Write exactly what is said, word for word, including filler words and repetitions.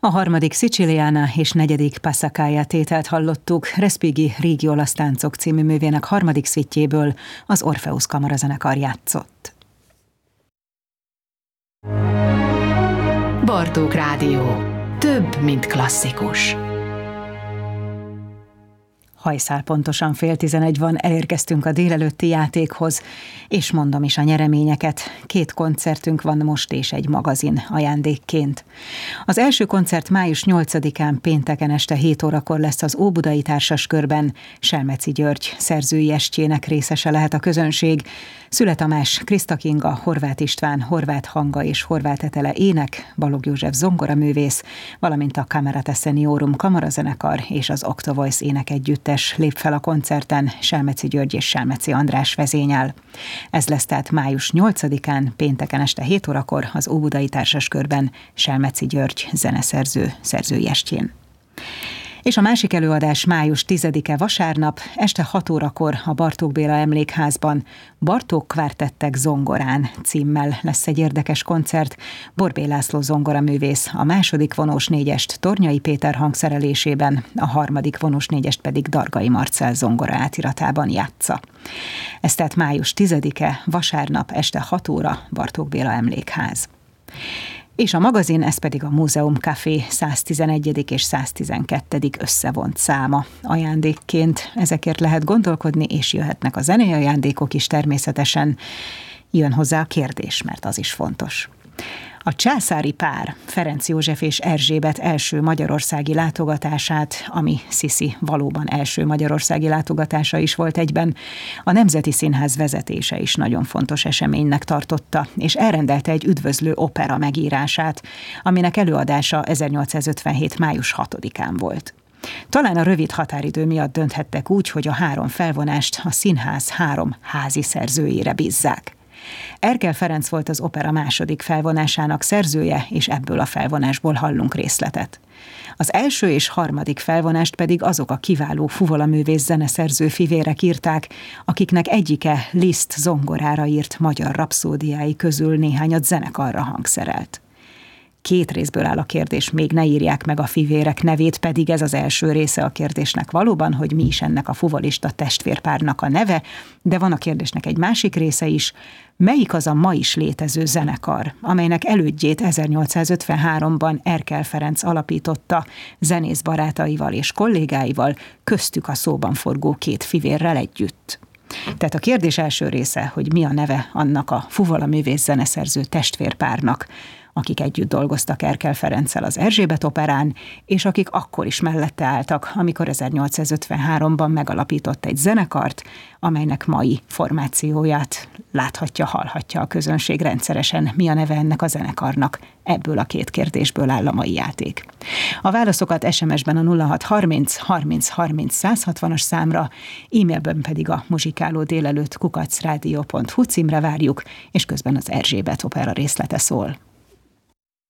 A harmadik Siciliana és negyedik Passacaglia tételt hallottuk Respighi Régi olasz táncok című művének harmadik szvittjéből, az Orpheus kamarazenekar játszott. Bartók Rádió. Több, mint klasszikus. Hajszál pontosan fél tizenegy van, elérkeztünk a délelőtti játékhoz, és mondom is a nyereményeket. Két koncertünk van most és egy magazin ajándékként. Az első koncert május nyolcadikán pénteken este hét órakor lesz az Óbudai Társaskörben. Selmeci György szerzői estjének részese lehet a közönség. Szüle Tamás, Kriszta Kinga, Horváth István, Horváth Hanga és Horváth Etele ének, Balogh József zongoraművész, valamint a Camerata Seniorum kamarazenekar és az Octovoice énekegyüttes lép fel a koncerten, Selmeci György és Selmeci András vezényel. Ez lesz tehát május nyolcadikán, pénteken este hét órakor az Óbudai Társaskörben Selmeci György zeneszerző szerzői estjén. És a másik előadás május tizedike vasárnap, este hat órakor a Bartók Béla Emlékházban Bartók Kvártettek zongorán címmel lesz egy érdekes koncert. Borbély László zongoraművész a második vonós négyest Tornyai Péter hangszerelésében, a harmadik vonós négyest pedig Dargai Marcell zongora átiratában játsza. Ez tehát május tizedike, vasárnap este hat óra, Bartók Béla Emlékház. És a magazin, ez pedig a Múzeum Café száztizenegyedik és száztizenkettedik összevont száma. Ajándékként ezekért lehet gondolkodni, és jöhetnek a zenei ajándékok is természetesen. Jön hozzá a kérdés, mert az is fontos. A császári pár, Ferenc József és Erzsébet első magyarországi látogatását, ami Sziszi valóban első magyarországi látogatása is volt egyben, a Nemzeti Színház vezetése is nagyon fontos eseménynek tartotta, és elrendelte egy üdvözlő opera megírását, aminek előadása ezernyolcszázötvenhét május hatodikán volt. Talán a rövid határidő miatt dönthettek úgy, hogy a három felvonást a színház három házi szerzőjére bízzák. Erkel Ferenc volt az opera második felvonásának szerzője, és ebből a felvonásból hallunk részletet. Az első és harmadik felvonást pedig azok a kiváló fuvolaművész zeneszerző fivérek írták, akiknek egyike Liszt zongorára írt magyar rapszódiái közül néhányat zenekarra hangszerelt. Két részből áll a kérdés, még ne írják meg a fivérek nevét, pedig ez az első része a kérdésnek valóban, hogy mi is ennek a fuvolista testvérpárnak a neve, de van a kérdésnek egy másik része is, melyik az a ma is létező zenekar, amelynek elődjét ezernyolcszázötvenháromban Erkel Ferenc alapította zenész barátaival és kollégáival, köztük a szóban forgó két fivérrel együtt. Tehát a kérdés első része, hogy mi a neve annak a fuvolaművész zeneszerző testvérpárnak, akik együtt dolgoztak Erkel Ferenccel az Erzsébet operán, és akik akkor is mellette álltak, amikor ezernyolcszázötvenháromban megalapított egy zenekart, amelynek mai formációját láthatja, hallhatja a közönség rendszeresen. Mi a neve ennek a zenekarnak? Ebből a két kérdésből áll a mai játék. A válaszokat es em es-ben a nulla hat harminc harminc harminc száz hatvanas számra, e-mailben pedig a muzsikáló délelőtt kukac rádió pont hu címre várjuk, és közben az Erzsébet opera részlete szól.